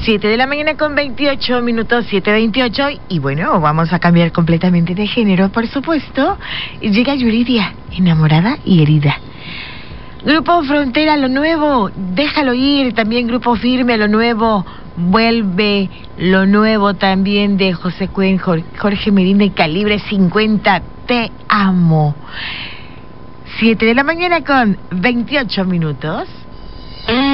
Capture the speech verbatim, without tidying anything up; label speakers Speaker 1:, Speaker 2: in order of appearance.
Speaker 1: siete de la mañana con veintiocho minutos, siete veintiocho. Y bueno, vamos a cambiar completamente de género, por supuesto. Llega Yuridia, enamorada y herida. Grupo Frontera, lo nuevo, déjalo ir. También Grupo Firme, lo nuevo, vuelve. Lo nuevo también de José Cuen, Jorge Medina y Calibre cincuenta, te amo. siete de la mañana con veintiocho minutos.